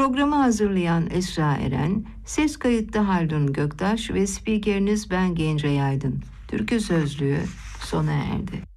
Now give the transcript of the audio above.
Programı hazırlayan Esra Eren, ses kayıtta Haldun Göktaş ve spikeriniz ben Gencay Aydın. Türkü Sözlüğü sona erdi.